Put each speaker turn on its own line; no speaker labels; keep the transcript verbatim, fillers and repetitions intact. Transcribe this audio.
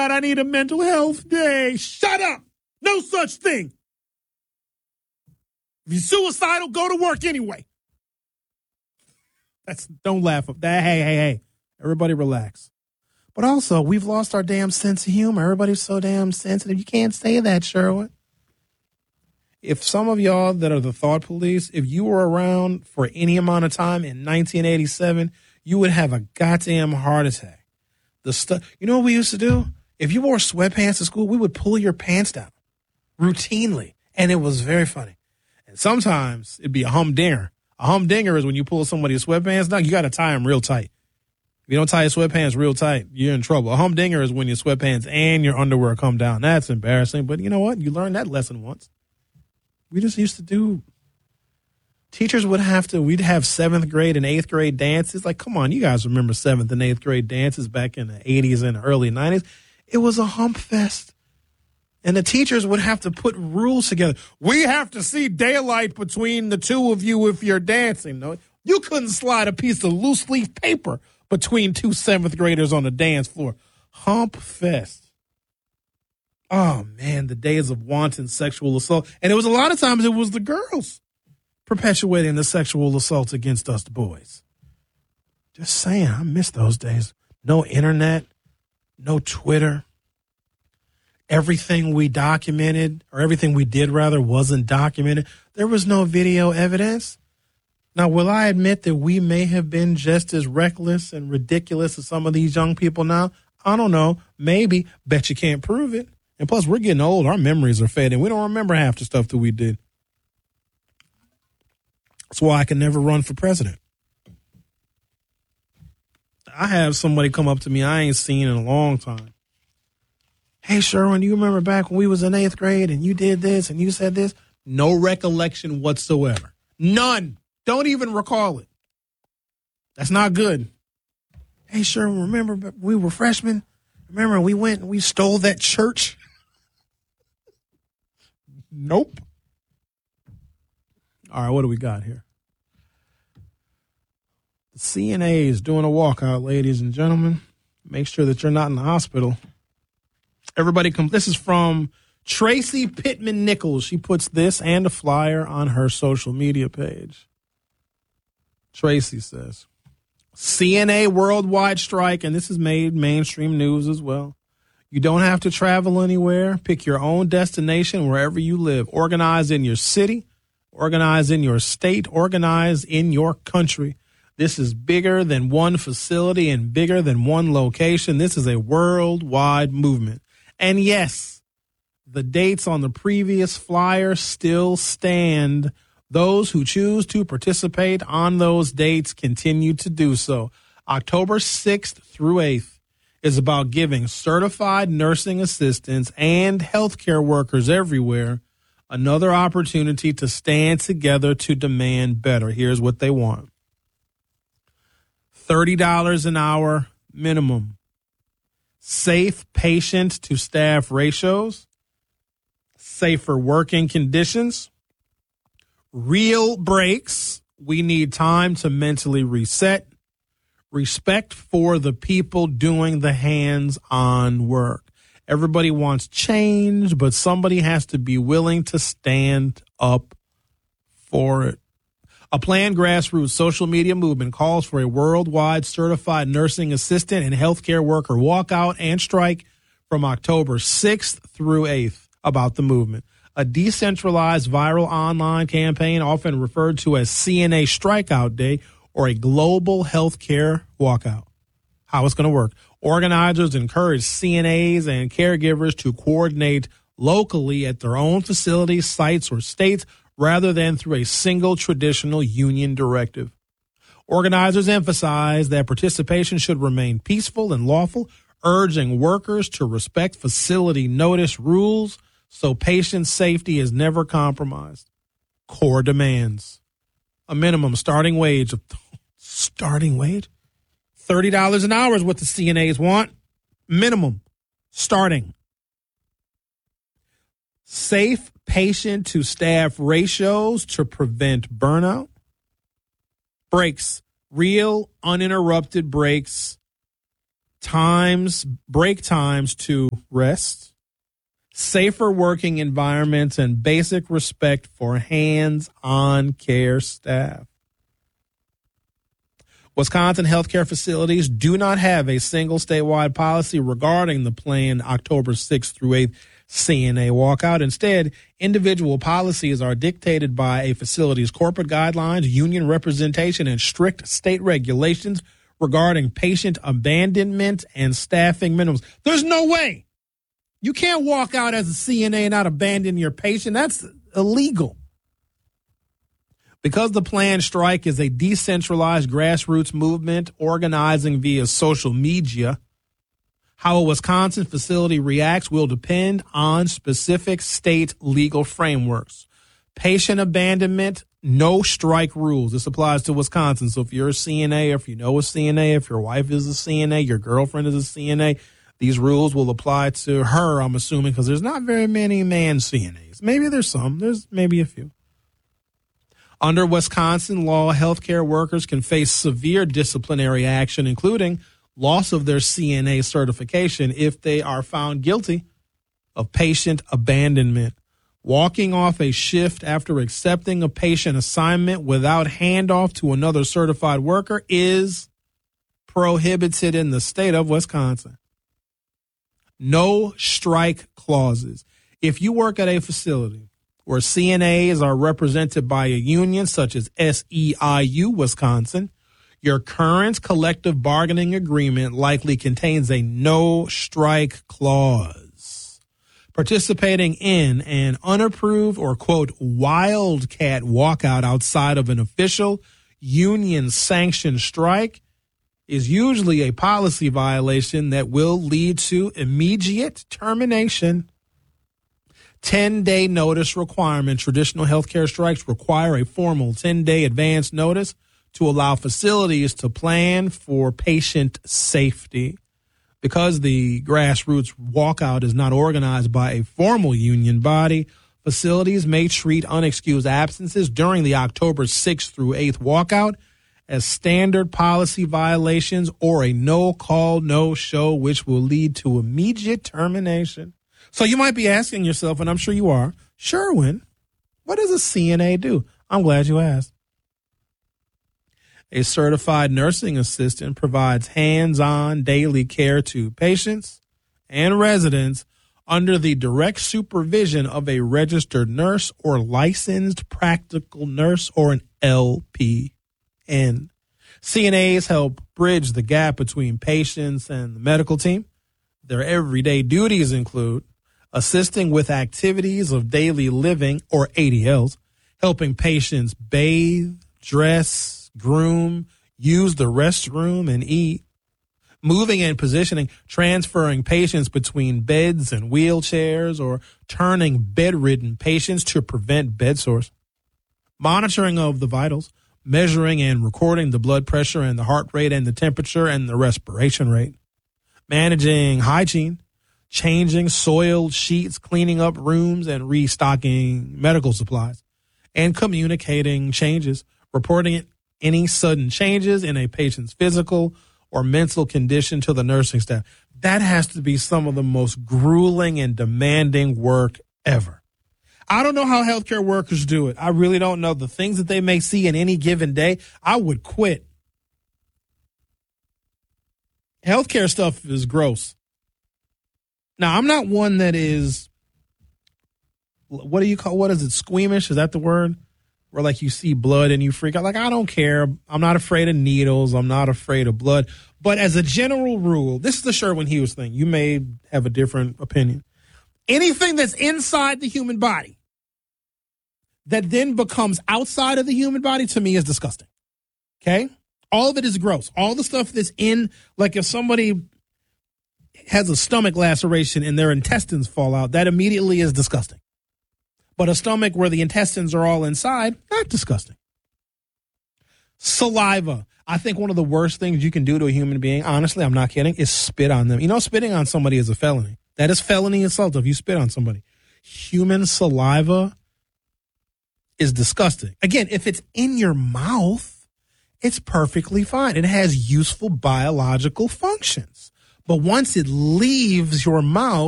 God, I need a mental health day. Shut up. No such thing. If you're suicidal, go to work anyway. That's don't laugh at that. Hey, hey, hey. Everybody relax. But also, we've lost our damn sense of humor. Everybody's so damn sensitive. You can't say that, Sherwood. If some of y'all that are the thought police, if you were around for any amount of time in nineteen eighty-seven, you would have a goddamn heart attack. The stuff, you know what we used to do? If you wore sweatpants to school, we would pull your pants down routinely, and it was very funny. And sometimes it'd be a humdinger. A humdinger is when you pull somebody's sweatpants down, you got to tie them real tight. If you don't tie your sweatpants real tight, you're in trouble. A humdinger is when your sweatpants and your underwear come down. That's embarrassing, but you know what? You learned that lesson once. We just used to do, teachers would have to, we'd have seventh grade and eighth grade dances. Like, come on, you guys remember seventh and eighth grade dances back in the eighties and the early nineties. It was a hump fest. And the teachers would have to put rules together. We have to see daylight between the two of you if you're dancing. No, you couldn't slide a piece of loose leaf paper between two seventh graders on the dance floor. Hump fest. Oh, man, the days of wanton sexual assault. And it was a lot of times it was the girls perpetuating the sexual assault against us boys. Just saying, I miss those days. No internet, no Twitter. Everything we documented, or everything we did, rather, wasn't documented. There was no video evidence. Now, will I admit that we may have been just as reckless and ridiculous as some of these young people now? I don't know. Maybe. Bet you can't prove it. And plus, we're getting old. Our memories are fading. We don't remember half the stuff that we did. That's why I can never run for president. I have somebody come up to me I ain't seen in a long time. Hey, Sherwin, you remember back when we was in eighth grade and you did this and you said this? No recollection whatsoever. None. Don't even recall it. That's not good. Hey, Sherwin, remember we were freshmen? Remember we went and we stole that church? Nope. All right, what do we got here? The C N A is doing a walkout, ladies and gentlemen. Make sure that you're not in the hospital. Everybody come. This is from Tracy Pittman Nichols. She puts this and a flyer on her social media page. Tracy says, C N A worldwide strike, and this has made mainstream news as well. You don't have to travel anywhere. Pick your own destination wherever you live. Organize in your city. Organize in your state. Organize in your country. This is bigger than one facility and bigger than one location. This is a worldwide movement. And yes, the dates on the previous flyer still stand. Those who choose to participate on those dates continue to do so. October sixth through eighth is about giving certified nursing assistants and healthcare workers everywhere another opportunity to stand together to demand better. Here's what they want. thirty dollars an hour minimum. Safe patient to staff ratios. Safer working conditions. Real breaks. We need time to mentally reset. Respect for the people doing the hands-on work. Everybody wants change, but somebody has to be willing to stand up for it. A planned grassroots social media movement calls for a worldwide certified nursing assistant and healthcare worker walkout and strike from October sixth through eighth. About the movement. A decentralized viral online campaign, often referred to as C N A Strikeout Day, or a global healthcare walkout. How it's going to work. Organizers encourage C N As and caregivers to coordinate locally at their own facilities, sites, or states rather than through a single traditional union directive. Organizers emphasize that participation should remain peaceful and lawful, urging workers to respect facility notice rules so patient safety is never compromised. Core demands. A minimum starting wage of starting wage? thirty dollars an hour is what the C N As want. Minimum. Starting. Safe patient to staff ratios to prevent burnout. Breaks. Real uninterrupted breaks times, break times to rest, safer working environments, and basic respect for hands-on care staff. Wisconsin healthcare facilities do not have a single statewide policy regarding the planned October sixth through eighth C N A walkout. Instead, individual policies are dictated by a facility's corporate guidelines, union representation, and strict state regulations regarding patient abandonment and staffing minimums. There's no way. You can't walk out as a C N A and not abandon your patient. That's illegal. Because the planned strike is a decentralized grassroots movement organizing via social media, how a Wisconsin facility reacts will depend on specific state legal frameworks. Patient abandonment, no strike rules. This applies to Wisconsin. So if you're a C N A, or if you know a C N A, if your wife is a C N A, your girlfriend is a C N A, these rules will apply to her, I'm assuming, because there's not very many man C N As. Maybe there's some. There's maybe a few. Under Wisconsin law, healthcare workers can face severe disciplinary action, including loss of their C N A certification if they are found guilty of patient abandonment. Walking off a shift after accepting a patient assignment without handoff to another certified worker is prohibited in the state of Wisconsin. No strike clauses. If you work at a facility where C N As are represented by a union such as S E I U Wisconsin, your current collective bargaining agreement likely contains a no strike clause. Participating in an unapproved or, quote, wildcat walkout outside of an official union-sanctioned strike is usually a policy violation that will lead to immediate termination. ten-day notice requirement. Traditional healthcare strikes require a formal ten-day advance notice to allow facilities to plan for patient safety. Because the grassroots walkout is not organized by a formal union body, facilities may treat unexcused absences during the October sixth through eighth walkout as standard policy violations or a no-call, no-show, which will lead to immediate termination. So you might be asking yourself, and I'm sure you are, Sherwin, what does a C N A do? I'm glad you asked. A certified nursing assistant provides hands-on daily care to patients and residents under the direct supervision of a registered nurse or licensed practical nurse or an L P N. C N As help bridge the gap between patients and the medical team. Their everyday duties include assisting with activities of daily living, or A D Ls, helping patients bathe, dress, groom, use the restroom, and eat, moving and positioning, transferring patients between beds and wheelchairs, or turning bedridden patients to prevent bed sores, monitoring of the vitals, measuring and recording the blood pressure and the heart rate and the temperature and the respiration rate, managing hygiene, changing soiled sheets, cleaning up rooms, and restocking medical supplies, and communicating changes, reporting any sudden changes in a patient's physical or mental condition to the nursing staff. That has to be some of the most grueling and demanding work ever. I don't know how healthcare workers do it. I really don't know. The things that they may see in any given day, I would quit. Healthcare stuff is gross. Now, I'm not one that is, what do you call, what is it, squeamish? Is that the word? Where like you see blood and you freak out. Like, I don't care. I'm not afraid of needles. I'm not afraid of blood. But as a general rule, this is the Sherwin Hughes thing. You may have a different opinion. Anything that's inside the human body that then becomes outside of the human body, to me, is disgusting. Okay? All of it is gross. All the stuff that's in, like if somebody has a stomach laceration and their intestines fall out, that immediately is disgusting. But a stomach where the intestines are all inside, not disgusting. Saliva. I think one of the worst things you can do to a human being, honestly, I'm not kidding, is spit on them. You know, spitting on somebody is a felony. That is felony assault if you spit on somebody. Human saliva is disgusting. Again, if it's in your mouth, it's perfectly fine. It has useful biological functions. But once it leaves your mouth,